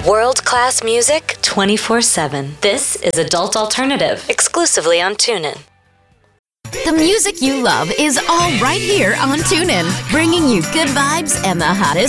World-class music 24/7. This is Adult Alternative, exclusively on TuneIn. The music you love is all right here on TuneIn, bringing you good vibes and the hottest